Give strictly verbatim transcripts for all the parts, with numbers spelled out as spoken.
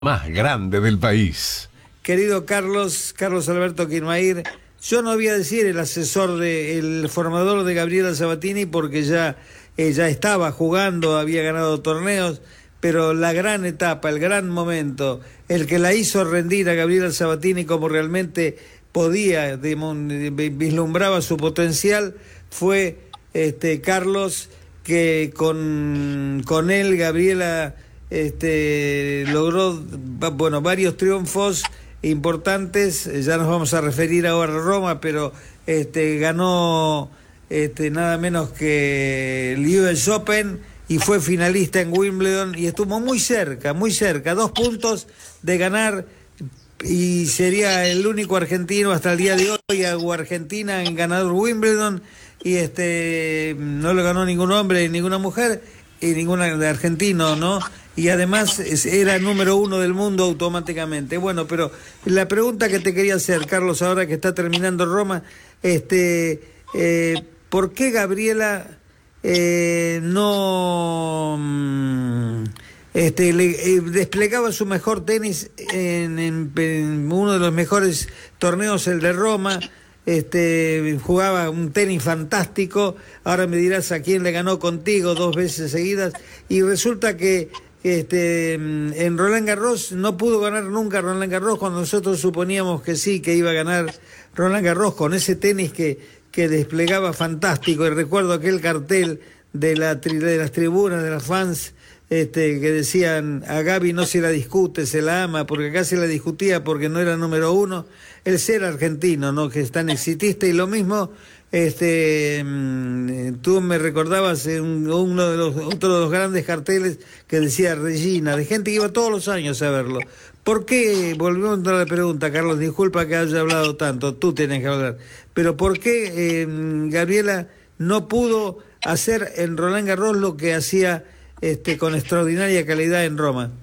más grande del país. Querido Carlos, Carlos Alberto Quilmair, yo no voy a decir el asesor, de, el formador de Gabriela Sabatini, porque ya, eh, ya estaba jugando, había ganado torneos, pero la gran etapa, el gran momento, el que la hizo rendir a Gabriela Sabatini como realmente podía, vislumbraba su potencial, fue este Carlos, que con, con él Gabriela este, logró bueno, varios triunfos importantes. Ya nos vamos a referir ahora a Roma, pero este, ganó este, nada menos que el U S Open y fue finalista en Wimbledon y estuvo muy cerca, muy cerca, dos puntos de ganar, y sería el único argentino hasta el día de hoy o Argentina en ganador Wimbledon, y este no lo ganó ningún hombre, ninguna mujer y ningún argentino, ¿no? Y además era número uno del mundo automáticamente. Bueno, pero la pregunta que te quería hacer, Carlos, ahora que está terminando Roma, este, eh, ¿por qué Gabriela eh, no este, le, eh, desplegaba su mejor tenis en, en, en uno de los mejores torneos, el de Roma? Este, jugaba un tenis fantástico. Ahora me dirás a quién le ganó contigo dos veces seguidas, y resulta que este, en Roland Garros no pudo ganar nunca Roland Garros, cuando nosotros suponíamos que sí, que iba a ganar Roland Garros con ese tenis que, que desplegaba fantástico. Y recuerdo aquel cartel de, la, de las tribunas, de las fans, este, que decían: a Gaby no se la discute, se la ama, porque acá se la discutía porque no era número uno. El ser argentino, ¿no?, que es tan exitista. Y lo mismo, este, tú me recordabas en uno de los, otro de los grandes carteles que decía Regina, de gente que iba todos los años a verlo. ¿Por qué? Volvemos a la pregunta, Carlos, disculpa que haya hablado tanto, tú tienes que hablar, pero ¿por qué eh, Gabriela no pudo hacer en Roland Garros lo que hacía este, con extraordinaria calidad en Roma?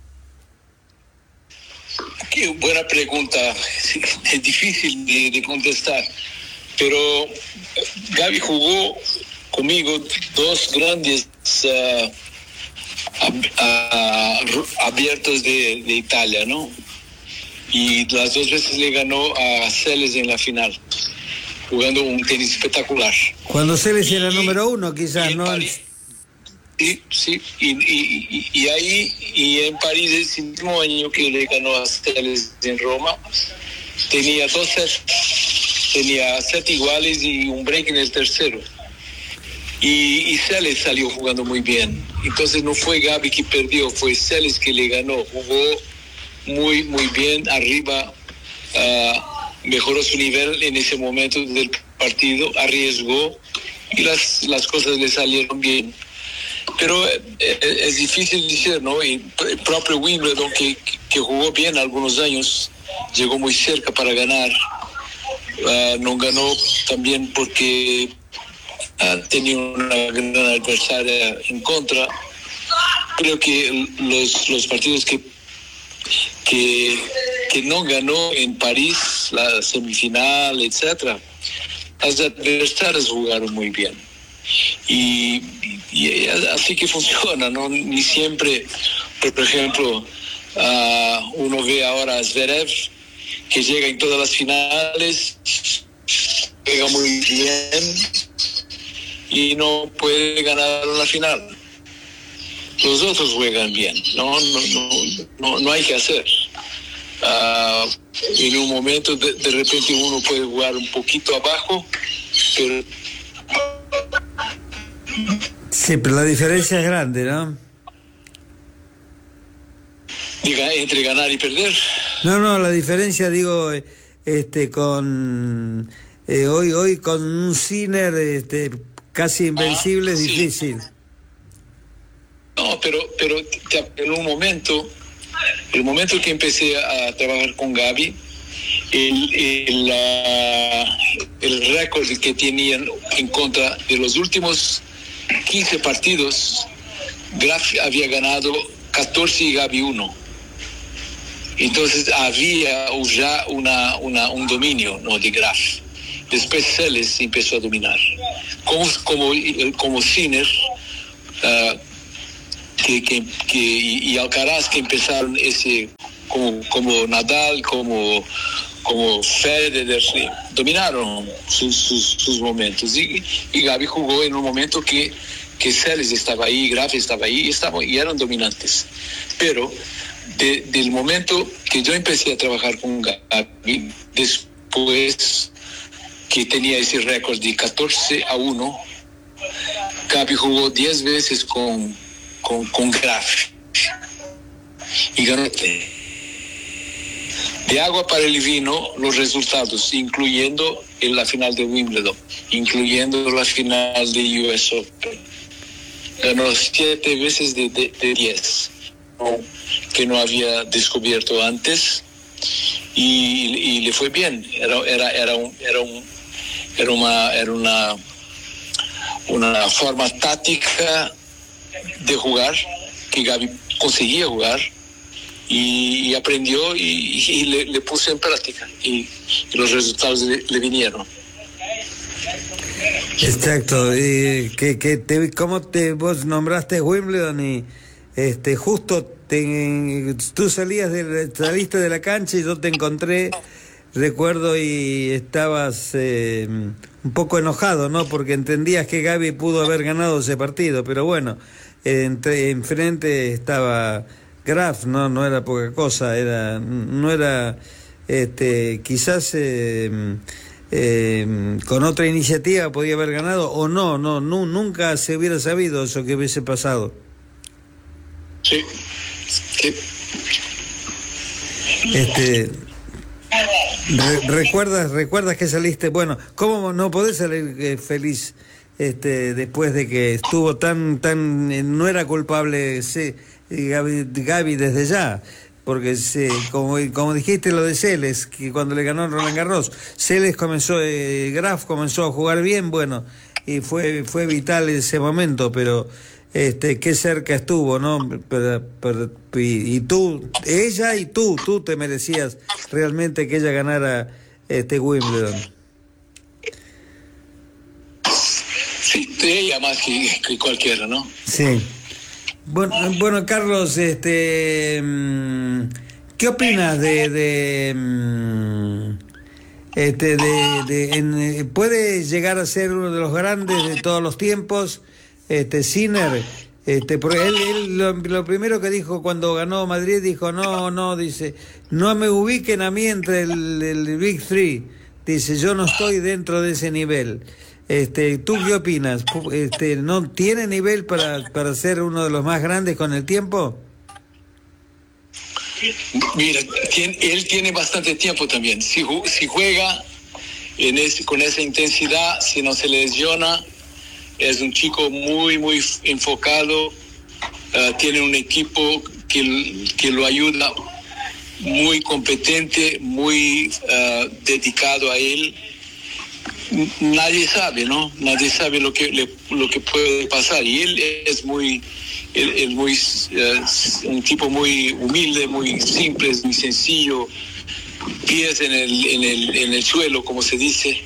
Qué buena pregunta, es difícil de, de contestar, pero Gaby jugó conmigo dos grandes uh, ab, uh, abiertos de, de Italia, ¿no? Y las dos veces le ganó a Seles en la final, jugando un tenis espectacular. Cuando Seles era número uno, quizás, ¿no? París, sí, sí, y, y, y, y ahí, y en París, ese mismo año que le ganó a Seles en Roma, tenía dos sets, tenía set iguales y un break en el tercero. Y, y Seles salió jugando muy bien. Entonces no fue Gaby que perdió, fue Seles que le ganó. Jugó muy, muy bien arriba, uh, mejoró su nivel en ese momento del partido, arriesgó y las, las cosas le salieron bien. Pero eh, es difícil decir, ¿no? Y el propio Wimbledon, que, que jugó bien algunos años, llegó muy cerca para ganar. Uh, no ganó también porque uh, tenía una gran adversaria en contra. Creo que los, los partidos que, que, que no ganó en París, la semifinal, etcétera, las adversarias jugaron muy bien. Y, y así que funciona, ¿no? Ni siempre, por ejemplo, uh, uno ve ahora a Zverev, que llega en todas las finales, juega muy bien y no puede ganar una final. Los otros juegan bien, no, no, no, no, no hay que hacer. Uh, en un momento de, de repente uno puede jugar un poquito abajo, pero sí, pero la diferencia es grande, ¿no? Diga, entre ganar y perder. No, no, la diferencia, digo, este, con eh, hoy, hoy con un Sinner este, casi invencible, ah, es sí. Difícil. No, pero, pero en un momento, el momento que empecé a trabajar con Gaby, el, el, la, el récord que tenían en contra de los últimos quince partidos, Graf había ganado catorce y Gaby uno. Entonces había ya una, una, un dominio, ¿no?, de Graf. Después Seles empezó a dominar. Como, como, como Sinner uh, que, que, que y, y Alcaraz que empezaron ese como, como Nadal, como como Federer, sí, dominaron sus, sus, sus momentos y, y Gabi jugó en un momento que que Seles estaba ahí, Graf estaba ahí y, estaban, y eran dominantes, pero de, del momento que yo empecé a trabajar con Gabi, después que tenía ese récord de catorce a uno, Gabi jugó diez veces con, con, con Graf y ganó. De agua para el vino los resultados, incluyendo en la final de Wimbledon, incluyendo la final de U S Open. Ganó siete veces de, de, de diez, que no había descubierto antes, y, y le fue bien. Era, era, era, un, era, un, era, una, era una, una forma táctica de jugar, que Gabi conseguía jugar, y, y aprendió y, y le, le puso en práctica, y, y los resultados le, le vinieron. Exacto, y que, que te, ¿cómo te vos nombraste Wimbledon y este justo te, tú salías de, saliste de la cancha y yo te encontré, recuerdo, y estabas eh, un poco enojado, ¿no? Porque entendías que Gabi pudo haber ganado ese partido, pero bueno, entre, enfrente estaba Graf, no, no era poca cosa, era, no era, este, quizás eh, Eh, con otra iniciativa podía haber ganado o no, no, no, nunca se hubiera sabido eso que hubiese pasado. Sí, sí. Este, re, recuerdas, recuerdas que saliste, bueno, ¿cómo no podés salir eh, feliz este después de que estuvo tan, tan, eh, no era culpable sí, Gabi, Gabi desde ya? Porque se, como, como dijiste lo de Seles, que cuando le ganó Roland Garros, Seles comenzó, eh, Graf comenzó a jugar bien, bueno, y fue fue vital ese momento, pero este qué cerca estuvo, ¿no? Pero, pero, y, y tú, ella y tú, tú te merecías realmente que ella ganara este Wimbledon. Sí, ella más que, que cualquiera, ¿no? Sí. Bueno, bueno, Carlos, este, ¿qué opinas de, de, este, de, de en, puede llegar a ser uno de los grandes de todos los tiempos, este, Sinner? Este, porque él, él lo, lo primero que dijo cuando ganó Madrid dijo no, no, dice, no me ubiquen a mí entre el, el Big Three, dice, yo no estoy dentro de ese nivel. Este, ¿tú qué opinas? Este, ¿no tiene nivel para, para ser uno de los más grandes con el tiempo? Mira, tiene, él tiene bastante tiempo también. Si, si juega en ese, con esa intensidad, si no se lesiona, es un chico muy, muy enfocado. Uh, tiene un equipo que, que lo ayuda, muy competente, muy uh, dedicado a él. Nadie sabe, ¿no? Nadie sabe lo que le, lo que puede pasar, y él es muy él es muy uh, un tipo muy humilde, muy simple, muy sencillo, pies en el en el en el suelo, como se dice,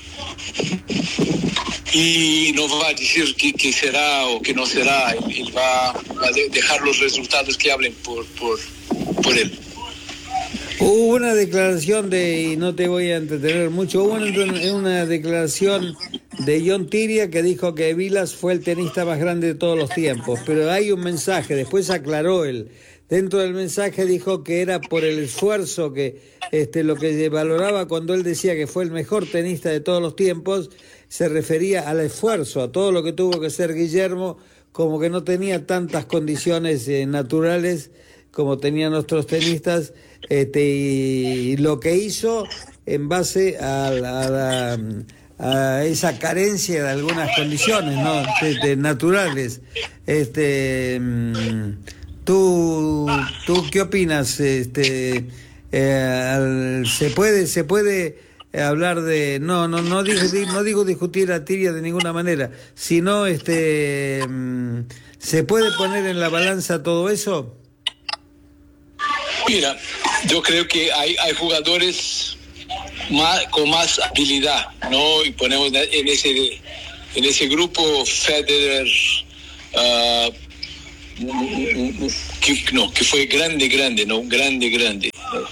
y no va a decir que, que será o que no será. Él, él va a dejar los resultados que hablen por por por él. Hubo una declaración de, y no te voy a entretener mucho, hubo una, una declaración de John Tiria que dijo que Vilas fue el tenista más grande de todos los tiempos, pero hay un mensaje, después aclaró él, dentro del mensaje dijo que era por el esfuerzo, que este lo que valoraba cuando él decía que fue el mejor tenista de todos los tiempos, se refería al esfuerzo, a todo lo que tuvo que hacer Guillermo, como que no tenía tantas condiciones eh, naturales como tenían nuestros tenistas, este, y lo que hizo en base a, a, a, a esa carencia de algunas condiciones, ¿no? de, de naturales. Este, ¿tú, tú qué opinas? Este, eh, se puede, se puede hablar de, no, no, no digo, no digo discutir a Tiria de ninguna manera, sino, este, ¿se puede poner en la balanza todo eso? Mira, yo creo que hay, hay jugadores más, con más habilidad, ¿no? Y ponemos en ese, en ese grupo Federer, uh, que, no, que fue grande, grande, no, grande, grande.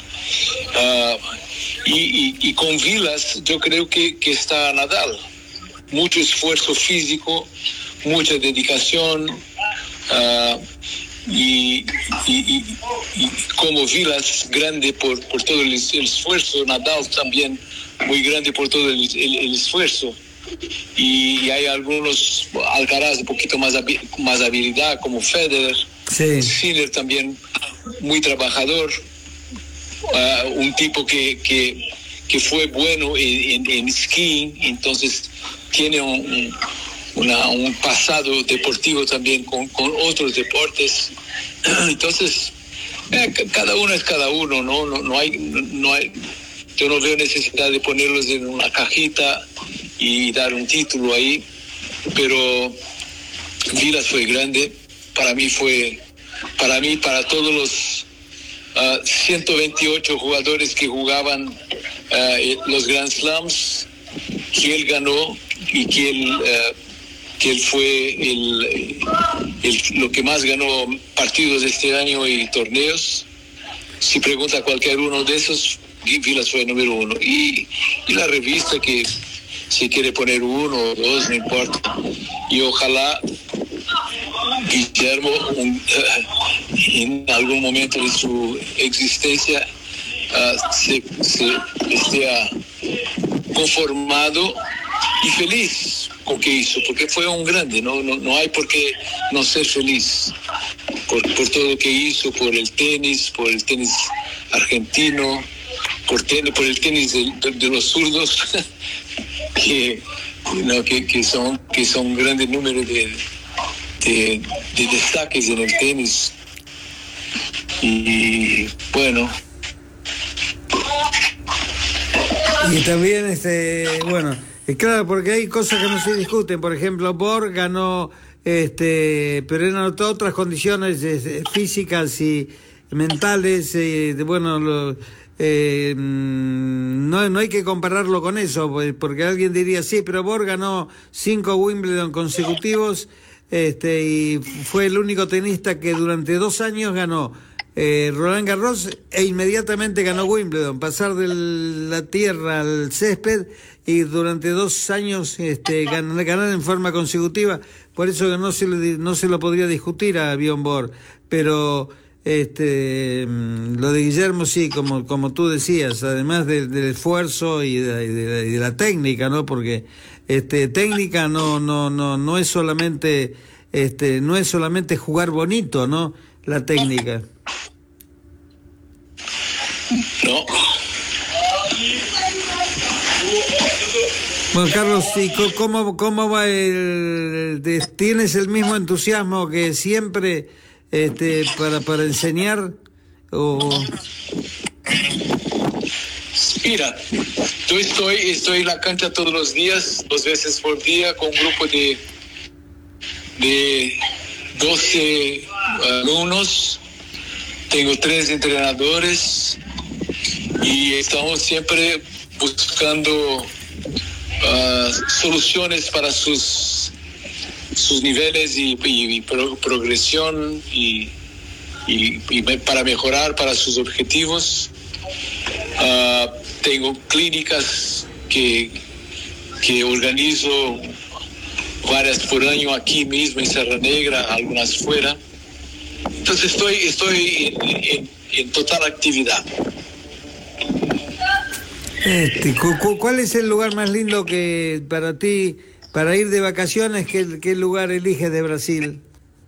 Uh, y, y, y con Vilas yo creo que, que está Nadal. Mucho esfuerzo físico, mucha dedicación, uh, y, y, y, y como Vilas grande por, por todo el, el esfuerzo, Nadal también muy grande por todo el, el, el esfuerzo. Y, y hay algunos Alcaraz un poquito más, más habilidad, como Federer. Sí. Sinner también muy trabajador, uh, un tipo que, que, que fue bueno en, en, en skiing, entonces tiene un, un, una, un pasado deportivo también con, con otros deportes. Entonces, eh, cada uno es cada uno, ¿no? No, no hay, no, no hay, yo no veo necesidad de ponerlos en una cajita y dar un título ahí, pero Vilas fue grande, para mí fue, para mí, para todos los uh, ciento veintiocho jugadores que jugaban uh, los Grand Slams, que él ganó y que él, uh, que él fue el, el, lo que más ganó partidos este año y torneos. Si pregunta a cualquier uno de esos, Vilas fue el número uno. Y, y la revista que si quiere poner uno o dos, no importa. Y ojalá Guillermo, un, uh, en algún momento de su existencia, uh, se, se esté conformado y feliz con lo que hizo, porque fue un grande, no, no, no hay por qué no ser feliz por, por todo lo que hizo, por el tenis, por el tenis argentino, por, ten, por el tenis de, de, de los zurdos. Que, no, que, que son que son grandes números de, de, de destaques en el tenis. Y bueno, y también este bueno, es claro, porque hay cosas que no se discuten. Por ejemplo, Borg ganó, este pero eran otras condiciones eh, físicas y mentales, eh, de, bueno lo, Eh, no, no hay que compararlo con eso, porque alguien diría, sí, pero Borg ganó cinco Wimbledon consecutivos, este, y fue el único tenista que durante dos años ganó eh, Roland Garros e inmediatamente ganó Wimbledon, pasar de la tierra al césped y durante dos años este, ganar, ganar en forma consecutiva. Por eso que no se, le, no se lo podría discutir a Bjorn Borg, pero Este, lo de Guillermo sí, como como tú decías, además de, del esfuerzo y de, y, de, y de la técnica, ¿no? Porque este técnica no no no no es solamente este no es solamente jugar bonito, ¿no? La técnica. No. Bueno, Carlos, ¿y cómo cómo va el, tienes el mismo entusiasmo que siempre este para para enseñar o mira, yo estoy estoy en la cancha todos los días, dos veces por día, con un grupo de de doce alumnos, tengo tres entrenadores y estamos siempre buscando uh, soluciones para sus sus niveles y, y, y pro, progresión y, y, y para mejorar para sus objetivos. Uh, tengo clínicas que, que organizo varias por año aquí mismo en Serra Negra, algunas fuera. Entonces estoy, estoy en, en, en total actividad. Este, ¿cuál es el lugar más lindo que para ti, para ir de vacaciones, qué, qué lugar eliges de Brasil?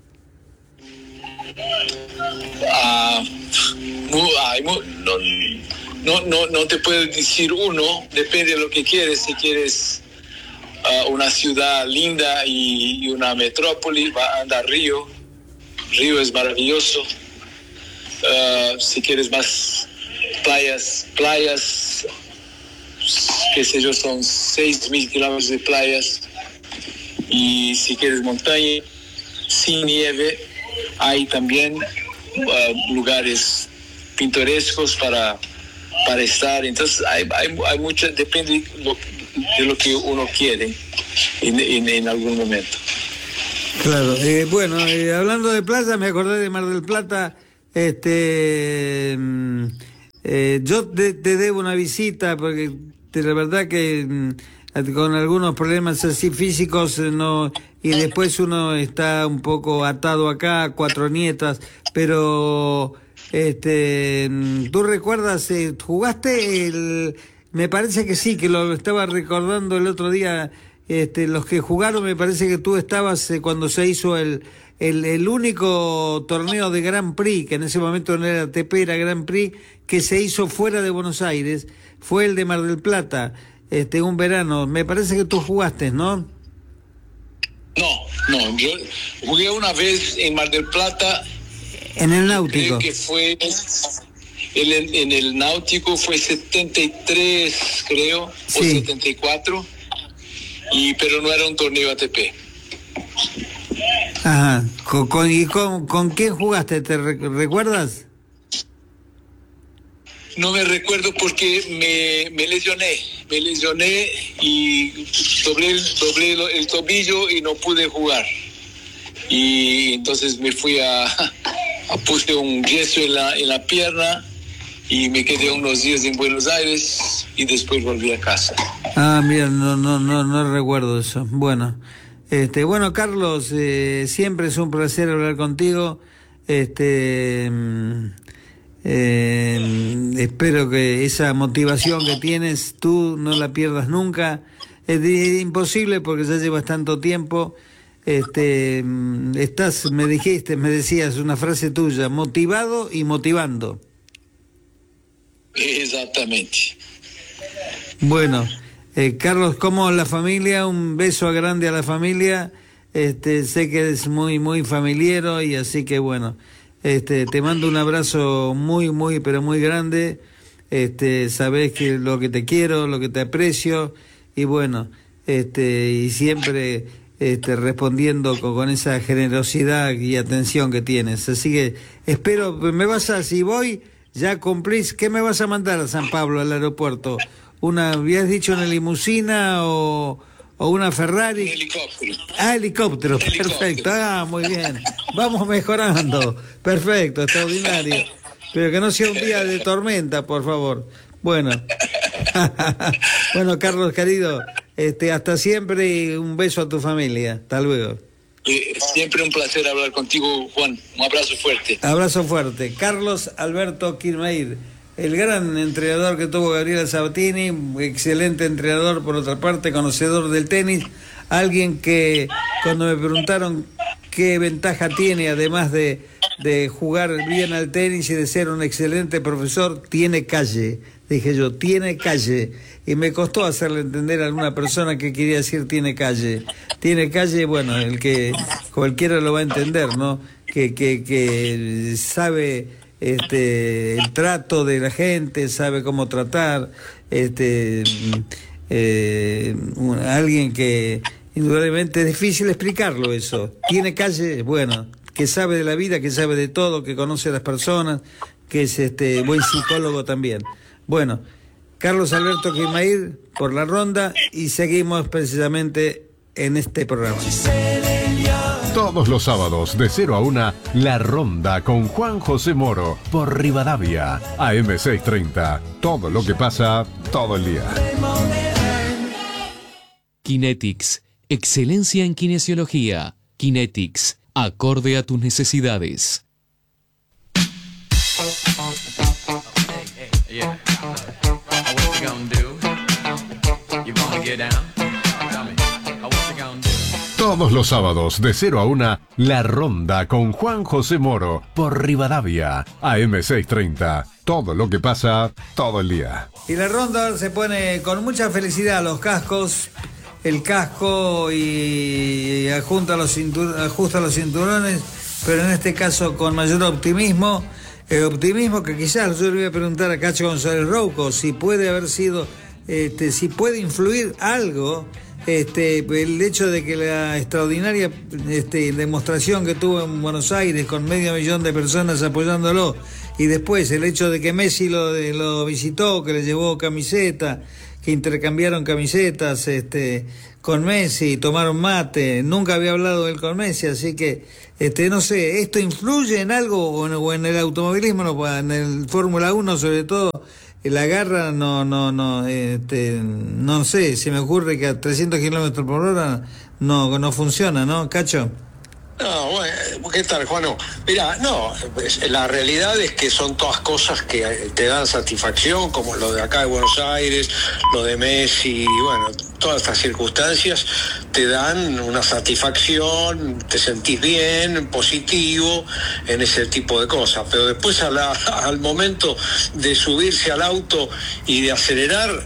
Uh, no, no, no, no te puedo decir uno, depende de lo que quieres. Si quieres uh, una ciudad linda y, y una metrópoli, va a andar Río. Río es maravilloso. Uh, si quieres más playas, playas, qué sé yo, son seis mil kilómetros de playas. Y si quieres montaña, sin nieve, hay también uh, lugares pintorescos para, para estar. Entonces hay, hay, hay mucho, depende de lo, de lo que uno quiere en, en, en algún momento. Claro, eh, bueno, eh, hablando de playa, me acordé de Mar del Plata. Este, mm, eh, yo te, te debo una visita porque de la verdad que mm, con algunos problemas así físicos eh, no, y después uno está un poco atado acá, cuatro nietas, pero este, mm, ¿tú recuerdas, eh, jugaste el, me parece que sí, que lo estaba recordando el otro día, este, los que jugaron, me parece que tú estabas eh, cuando se hizo el El, el único torneo de Grand Prix, que en ese momento no era T P, era Grand Prix, que se hizo fuera de Buenos Aires, fue el de Mar del Plata, este, un verano. Me parece que tú jugaste, ¿no? No, no, yo jugué una vez en Mar del Plata. En el Náutico. Creo que fue, el, en el Náutico fue setenta y tres, creo, sí. O setenta y cuatro, y, pero no era un torneo A T P. Ajá. ¿Con, con, ¿Y con, con quién jugaste? ¿Te re, recuerdas? No me recuerdo porque me, me lesioné, me lesioné y doblé, el, doblé el tobillo y no pude jugar. Y entonces me fui a, a puse un yeso en la, en la pierna y me quedé unos días en Buenos Aires y después volví a casa. Ah, mira, no, no, no, no recuerdo eso. Bueno. Este, bueno, Carlos, eh, siempre es un placer hablar contigo. Este, eh, espero que esa motivación que tienes tú no la pierdas nunca. Es de, imposible porque ya llevas tanto tiempo. Este, estás, me dijiste, me decías una frase tuya, motivado y motivando. Exactamente. Bueno. Eh, Carlos, ¿cómo la familia? Un beso grande a la familia. Este, sé que eres muy, muy familiero y así que bueno, este, te mando un abrazo muy, muy, pero muy grande. Este, sabés que lo que te quiero, lo que te aprecio y bueno, este, y siempre, este, respondiendo con, con esa generosidad y atención que tienes. Así que espero, me vas a, si voy, ya cumplís, ¿qué me vas a mandar a San Pablo, al aeropuerto? Una, ¿habías dicho una limusina o, o una Ferrari? Un helicóptero. Ah, helicóptero, helicóptero. Perfecto. Ah, muy bien. Vamos mejorando. Perfecto, extraordinario. Pero que no sea un día de tormenta, por favor. Bueno. Bueno, Carlos, querido, este, hasta siempre y un beso a tu familia. Hasta luego. Eh, siempre un placer hablar contigo, Juan. Un abrazo fuerte. Abrazo fuerte. Carlos Alberto Quilmair. El gran entrenador que tuvo Gabriela Sabatini, excelente entrenador por otra parte, conocedor del tenis, alguien que cuando me preguntaron qué ventaja tiene, además de, de jugar bien al tenis y de ser un excelente profesor, tiene calle, dije yo, tiene calle, y me costó hacerle entender a alguna persona que quería decir tiene calle, tiene calle, bueno, el que cualquiera lo va a entender, ¿no? Que, que, que sabe... Este, el trato de la gente, sabe cómo tratar, este, eh, un, alguien que indudablemente es difícil explicarlo eso, tiene calle, bueno, que sabe de la vida, que sabe de todo, que conoce a las personas, que es este buen psicólogo también. Bueno, Carlos Alberto Quilmair por la ronda y seguimos precisamente en este programa. Todos los sábados de cero a una, La Ronda con Juan José Moro por Rivadavia, A M seiscientos treinta. Todo lo que pasa, todo el día. Kinetics, excelencia en kinesiología. Kinetics, acorde a tus necesidades. Todos los sábados de cero a una, La Ronda con Juan José Moro por Rivadavia, A M seiscientos treinta. Todo lo que pasa, todo el día. Y la ronda se pone con mucha felicidad los cascos, el casco y ajusta los, cintur- ajusta los cinturones, pero en este caso con mayor optimismo. El optimismo que quizás yo le voy a preguntar a Cacho González Rouco si puede haber sido, este, si puede influir algo. Este, el hecho de que la extraordinaria este, demostración que tuvo en Buenos Aires con medio millón de personas apoyándolo y después el hecho de que Messi lo, lo visitó, que le llevó camiseta, que intercambiaron camisetas este, con Messi, tomaron mate, nunca había hablado él con Messi, así que, este, no sé, ¿esto influye en algo o en, o en el automovilismo, no, en el Fórmula uno sobre todo? La garra no, no, no, este, no sé, se me ocurre que a trescientos kilómetros por hora no, no funciona, ¿no, Cacho? No, bueno, ¿qué tal, Juano? Mira, no, la realidad es que son todas cosas que te dan satisfacción, como lo de acá de Buenos Aires, lo de Messi, bueno, todas estas circunstancias te dan una satisfacción, te sentís bien, positivo en ese tipo de cosas, pero después a la, al momento de subirse al auto y de acelerar,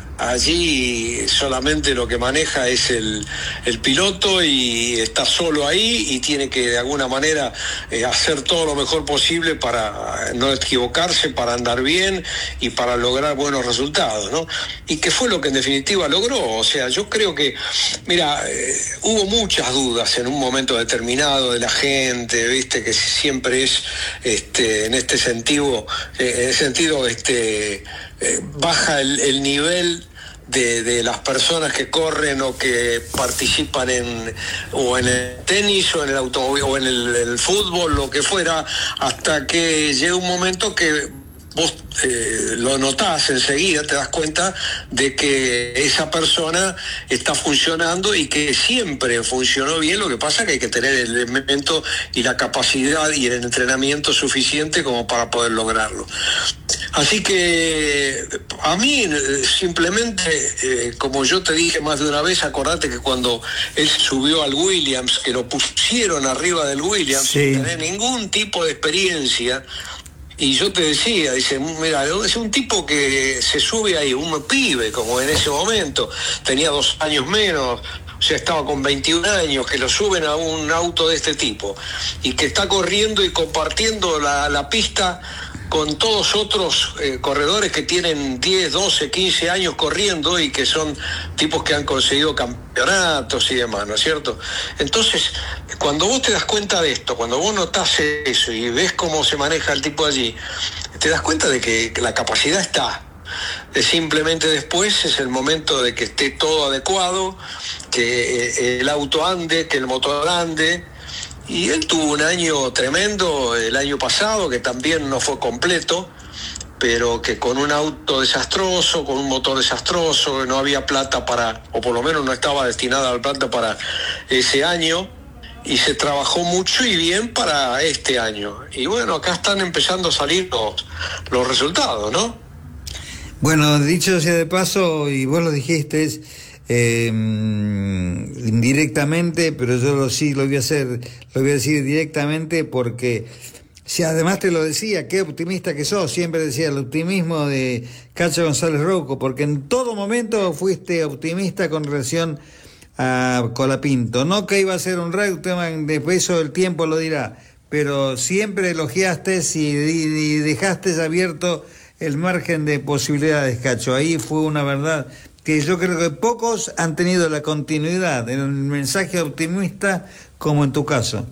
allí solamente lo que maneja es el, el piloto y está solo ahí y tiene que de alguna manera eh, hacer todo lo mejor posible para no equivocarse, para andar bien y para lograr buenos resultados, ¿no? Y que fue lo que en definitiva logró. O sea, yo creo que, mira, eh, hubo muchas dudas en un momento determinado de la gente, viste, que siempre es este, en este sentido, eh, en ese sentido, este, eh, baja el, el nivel De, de las personas que corren o que participan en o en el tenis o en el automóvil o en el, el fútbol, lo que fuera, hasta que llega un momento que vos eh, lo notás enseguida, te das cuenta de que esa persona está funcionando y que siempre funcionó bien. Lo que pasa es que hay que tener el elemento y la capacidad y el entrenamiento suficiente como para poder lograrlo. Así que a mí simplemente, eh, como yo te dije más de una vez, acordate que cuando él subió al Williams, que lo pusieron arriba del Williams, sí, sin tener ningún tipo de experiencia, y yo te decía, dice, mira, es un tipo que se sube ahí, un pibe, como en ese momento, tenía dos años menos, o sea, estaba con veintiún años, que lo suben a un auto de este tipo, y que está corriendo y compartiendo la, la pista con todos otros eh, corredores que tienen diez, doce, quince años corriendo y que son tipos que han conseguido campeonatos y demás, ¿no es cierto? Entonces, cuando vos te das cuenta de esto, cuando vos notás eso y ves cómo se maneja el tipo allí, te das cuenta de que, que la capacidad está. Es simplemente después es el momento de que esté todo adecuado, que eh, el auto ande, que el motor ande. Y él tuvo un año tremendo el año pasado, que también no fue completo, pero que con un auto desastroso, con un motor desastroso, no había plata para, o por lo menos no estaba destinada la plata para ese año, y se trabajó mucho y bien para este año. Y bueno, acá están empezando a salir los, los resultados, ¿no? Bueno, dicho sea de paso, y vos lo dijiste, es... Eh, indirectamente, pero yo lo, sí lo voy a hacer, lo voy a decir directamente, porque si además te lo decía, qué optimista que sos, siempre decía el optimismo de Cacho González Rouco, porque en todo momento fuiste optimista con relación a Colapinto, no que iba a ser un rugbyman, después eso el tiempo lo dirá, pero siempre elogiaste y, y dejaste abierto el margen de posibilidades, Cacho. Ahí fue una verdad que yo creo que pocos han tenido la continuidad en el mensaje optimista como en tu caso.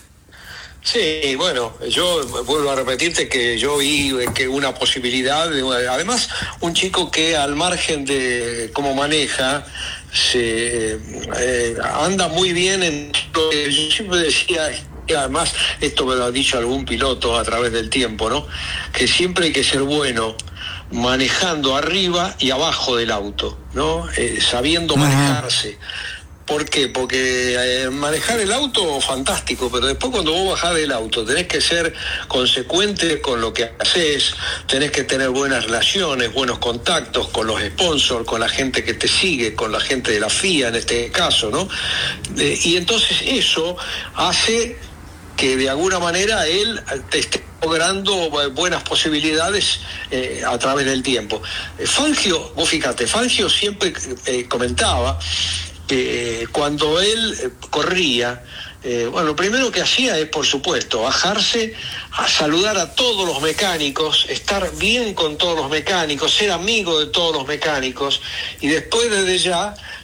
Sí, bueno, yo vuelvo a repetirte que yo vi que una posibilidad, de, además un chico que al margen de cómo maneja, se eh, anda muy bien en lo que yo siempre decía. Y además, esto me lo ha dicho algún piloto a través del tiempo, ¿no? Que siempre hay que ser bueno manejando arriba y abajo del auto, ¿no? Eh, sabiendo manejarse. ¿Por qué? Porque eh, manejar el auto, fantástico, pero después cuando vos bajás del auto tenés que ser consecuente con lo que haces, tenés que tener buenas relaciones, buenos contactos con los sponsors, con la gente que te sigue, con la gente de la F I A en este caso, ¿no? Eh, y entonces eso hace que de alguna manera él te esté logrando buenas posibilidades eh, a través del tiempo. Eh, Fangio, vos fíjate, Fangio siempre eh, comentaba que eh, cuando él eh, corría, eh, bueno, lo primero que hacía es, por supuesto, bajarse a saludar a todos los mecánicos, estar bien con todos los mecánicos, ser amigo de todos los mecánicos, y después desde ya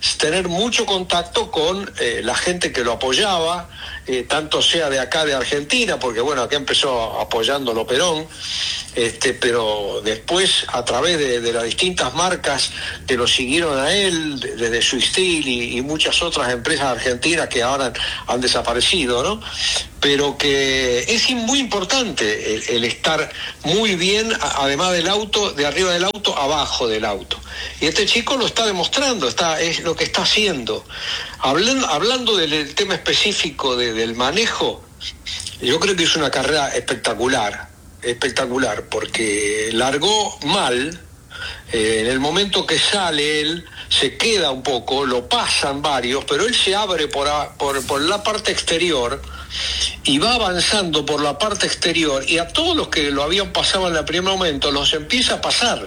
tener mucho contacto con eh, la gente que lo apoyaba, eh, tanto sea de acá de Argentina, porque bueno, acá empezó apoyándolo Perón, este, pero después a través de, de las distintas marcas que lo siguieron a él, desde Suistil y, y muchas otras empresas argentinas que ahora han, han desaparecido, ¿no? Pero que es muy importante el, el estar muy bien, además del auto, de arriba del auto, abajo del auto. Y este chico lo está demostrando, está, es lo que está haciendo. Hablando, hablando del tema específico de, del manejo, yo creo que es una carrera espectacular, espectacular, porque largó mal, eh, en el momento que sale él, se queda un poco, lo pasan varios, pero él se abre por, a, por, por la parte exterior y va avanzando por la parte exterior, y a todos los que lo habían pasado en el primer momento los empieza a pasar,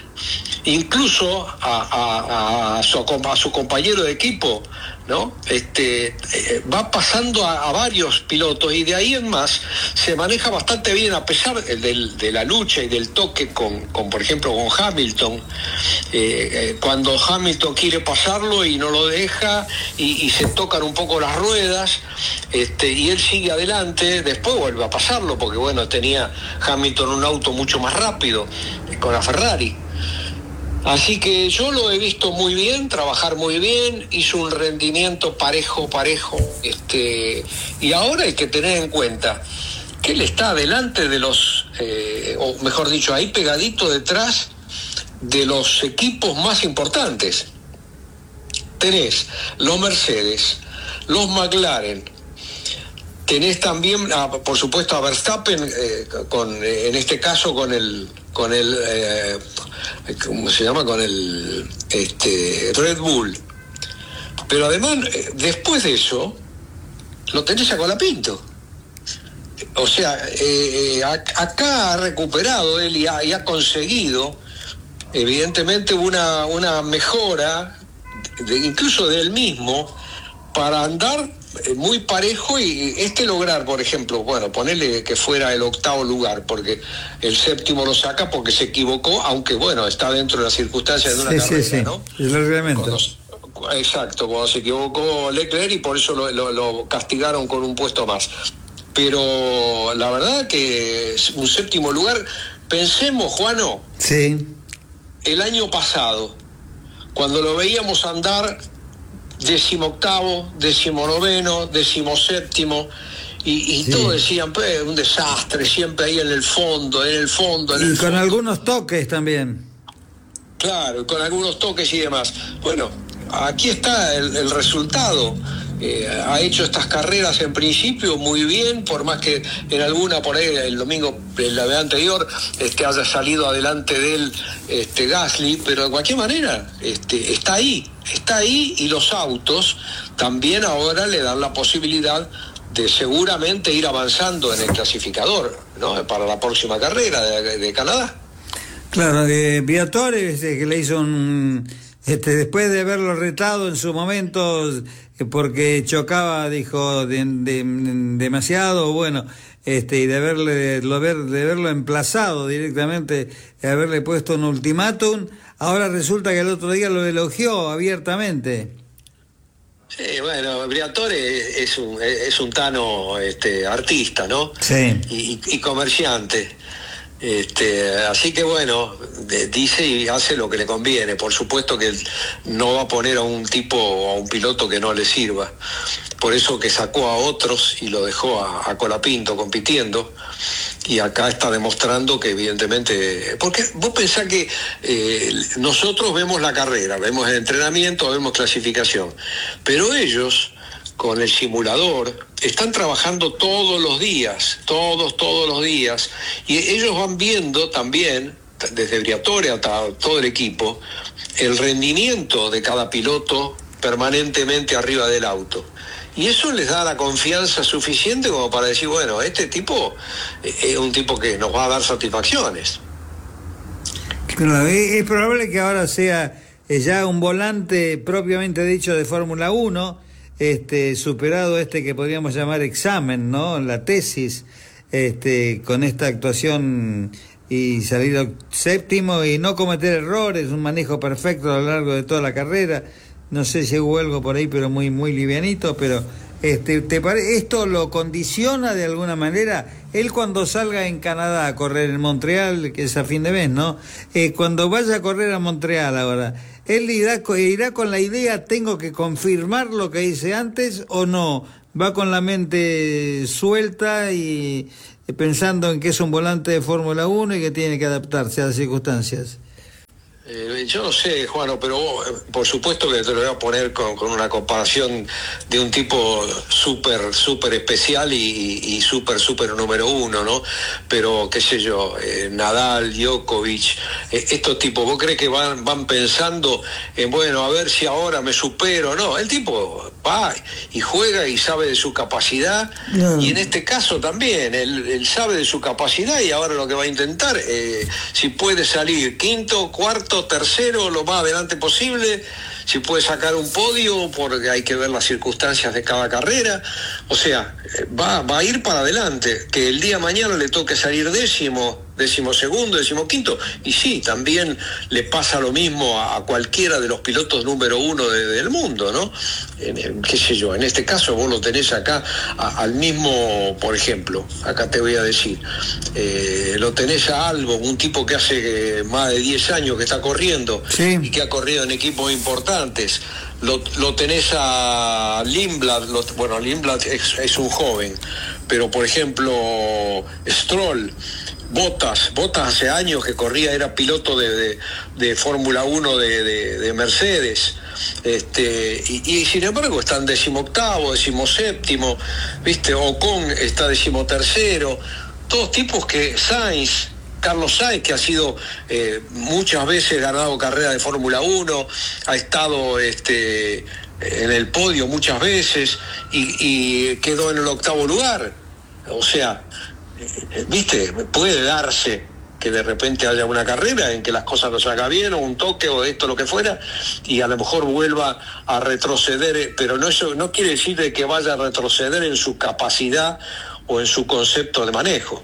incluso a, a, a, su, a su compañero de equipo, ¿no? Este, eh, va pasando a, a varios pilotos, y de ahí en más se maneja bastante bien, a pesar de, de la lucha y del toque con, con por ejemplo, con Hamilton, eh, eh, cuando Hamilton quiere pasarlo y no lo deja, y, y se tocan un poco las ruedas, este, y él sigue adelante, después vuelve a pasarlo, porque bueno, tenía Hamilton un auto mucho más rápido, eh, con la Ferrari. Así que yo lo he visto muy bien, trabajar muy bien, hizo un rendimiento parejo, parejo, este, y ahora hay que tener en cuenta que él está delante de los, eh, o mejor dicho, ahí pegadito detrás de los equipos más importantes. Tenés los Mercedes, los McLaren, tenés también, ah, por supuesto, a Verstappen, eh, con, eh, en este caso con el, con el, eh, ¿cómo se llama? Con el, este, Red Bull. Pero además, eh, después de eso, lo tenés a Colapinto. O sea, eh, a, acá ha recuperado él y ha, y ha conseguido, evidentemente, una, una mejora, de, incluso de él mismo, para andar muy parejo, y este lograr, por ejemplo, bueno, ponerle que fuera el octavo lugar, porque el séptimo lo saca porque se equivocó, aunque bueno, está dentro de las circunstancias de una sí, carrera, sí, sí. ¿no? El reglamento. Cuando, exacto, cuando se equivocó Leclerc, y por eso lo, lo, lo castigaron con un puesto más. Pero la verdad que es un séptimo lugar. Pensemos, Juano, sí, el año pasado, cuando lo veíamos andar decimoctavo, decimonoveno, decimoséptimo, y, y sí, todos decían, pues, un desastre, siempre ahí en el fondo, en el fondo, en y el con fondo. algunos toques también. Claro, con algunos toques y demás. Bueno, aquí está el, el resultado. Eh, ha hecho estas carreras en principio muy bien, por más que en alguna por ahí el domingo, la vez anterior, este, haya salido adelante de él este, Gasly, pero de cualquier manera este, está ahí, está ahí, y los autos también ahora le dan la posibilidad de seguramente ir avanzando en el clasificador, ¿no? Para la próxima carrera de, de Canadá. Claro, eh, Briatore, este, que le hizo un... Este, después de haberlo retado en su momento, porque chocaba, dijo, de, de, demasiado, bueno, este, y de haberle, de, haber, de haberlo emplazado directamente, de haberle puesto un ultimátum, ahora resulta que el otro día lo elogió abiertamente. Sí, bueno, Briatore es un, es un tano este, artista, ¿no? Sí. Y, y comerciante. Este, así que bueno, de, dice y hace lo que le conviene. Por supuesto que no va a poner a un tipo, a un piloto que no le sirva. Por eso que sacó a otros y lo dejó a, a Colapinto compitiendo. Y acá está demostrando que evidentemente... Porque vos pensás que eh, nosotros vemos la carrera, vemos el entrenamiento, vemos clasificación. Pero ellos, con el simulador, están trabajando todos los días, todos, todos los días, y ellos van viendo también, desde Briatore hasta todo el equipo, el rendimiento de cada piloto permanentemente arriba del auto. Y eso les da la confianza suficiente como para decir, bueno, este tipo es un tipo que nos va a dar satisfacciones. Claro, es probable que ahora sea ya un volante propiamente dicho de Fórmula uno, este, superado este que podríamos llamar examen, ¿no? La tesis, este, con esta actuación y salir séptimo y no cometer errores, un manejo perfecto a lo largo de toda la carrera. no sé si hubo algo por ahí, pero muy, muy livianito, pero este, ¿te pare- ¿esto lo condiciona de alguna manera? Él cuando salga en Canadá a correr en Montreal, que es a fin de mes, ¿no? Eh, cuando vaya a correr a Montreal ahora, ¿él irá, irá con la idea, tengo que confirmar lo que hice antes o no? ¿Va con la mente suelta y pensando en que es un volante de Fórmula uno y que tiene que adaptarse a las circunstancias? Eh, yo no sé, Juano, pero vos, eh, por supuesto que te lo voy a poner con, con una comparación de un tipo súper, súper especial y, y súper, súper número uno, ¿no? Pero, qué sé yo, eh, Nadal, Djokovic, eh, estos tipos, ¿vos crees que van, van pensando en, bueno, a ver si ahora me supero? No, el tipo va y juega y sabe de su capacidad, no. Y en este caso también, él, él sabe de su capacidad y ahora lo que va a intentar, eh, si puede salir quinto, cuarto, tercero, lo más adelante posible, si puede sacar un podio, porque hay que ver las circunstancias de cada carrera, o sea, va, va a ir para adelante, que el día de mañana le toque salir décimo, décimo segundo, décimo quinto, y sí, también le pasa lo mismo a, a cualquiera de los pilotos número uno de, del mundo, ¿no? En, en, qué sé yo, en este caso vos lo tenés acá a, al mismo, por ejemplo, acá te voy a decir, eh, lo tenés a Albon, un tipo que hace eh, más de diez años que está corriendo, sí, y que ha corrido en equipos importantes. Lo, lo tenés a Lindblad, lo, bueno, Lindblad es, es un joven, pero por ejemplo Stroll, Bottas, Bottas hace años que corría, era piloto de, de, de Fórmula uno de, de, de Mercedes, este, y, y sin embargo están decimoctavo, decimoséptimo, viste, Ocon está decimotercero, todos tipos que Sainz, Carlos Sainz, que ha sido eh, muchas veces ganado carrera de Fórmula uno, ha estado este, en el podio muchas veces y, y quedó en el octavo lugar. O sea, eh, viste, puede darse que de repente haya una carrera en que las cosas no salgan bien, o un toque, o esto, lo que fuera, y a lo mejor vuelva a retroceder, pero no, eso no quiere decir de que vaya a retroceder en su capacidad o en su concepto de manejo.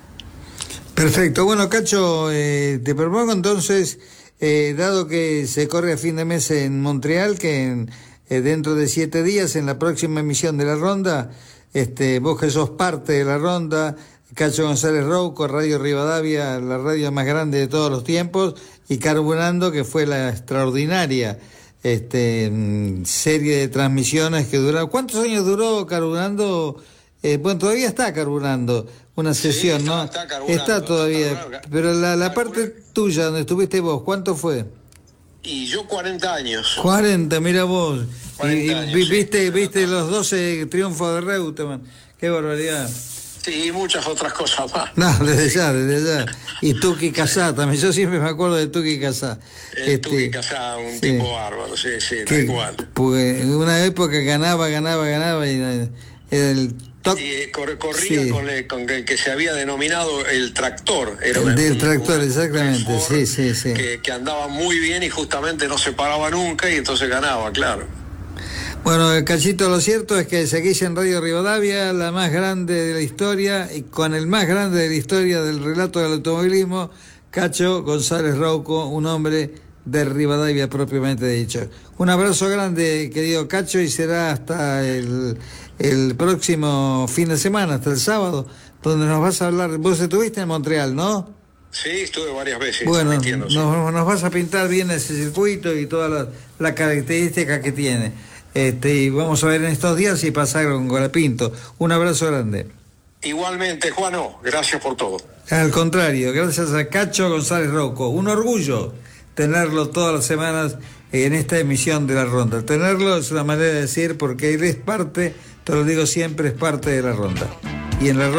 Perfecto. Bueno, Cacho, eh, te propongo entonces, eh, dado que se corre a fin de mes en Montreal, que en, eh, dentro de siete días, en la próxima emisión de la ronda, este, vos que sos parte de la ronda, Cacho González Rouco, Radio Rivadavia, la radio más grande de todos los tiempos, y Carburando, que fue la extraordinaria este, serie de transmisiones que duraron. ¿Cuántos años duró Carburando? Eh, bueno, todavía está Carburando. Una sesión, sí, está, ¿no? Está, está todavía, está, pero la, la parte tuya, donde estuviste vos, ¿cuánto fue? Y yo cuarenta años. cuarenta, mira vos. cuarenta y, años, y sí, viste, sí, viste no. los doce triunfos de Reutemann. Qué barbaridad. Sí, y muchas otras cosas más. No, desde ya, desde ya. Y Tuki Casá también, yo siempre me acuerdo de Tuki Casá. El este, Tuki Casá, un sí. tipo bárbaro, sí, sí, tal cual. Porque en una época ganaba, ganaba, ganaba y era el... Y cor, corría sí. con, el, con el que se había denominado el tractor. Era el del un, tractor, un, exactamente, un sí, sí, sí. Que, que andaba muy bien y justamente no se paraba nunca y entonces ganaba, claro. Bueno, Cachito, lo cierto es que seguís en Radio Rivadavia, la más grande de la historia, y con el más grande de la historia del relato del automovilismo, Cacho González Rouco, un hombre de Rivadavia propiamente dicho. Un abrazo grande, querido Cacho, y será hasta el... el próximo fin de semana, hasta el sábado, donde nos vas a hablar. Vos estuviste en Montreal, ¿no? Sí, estuve varias veces. Bueno, nos, nos vas a pintar bien ese circuito y todas las la características que tiene. Este, y vamos a ver en estos días si pasa con Colapinto. Un abrazo grande. Igualmente, Juano, gracias por todo. Al contrario, gracias a Cacho González Rouco. Un orgullo tenerlo todas las semanas en esta emisión de La Ronda. Tenerlo es una manera de decir, porque él es parte, te lo digo siempre, es parte de La Ronda. Y en La Ronda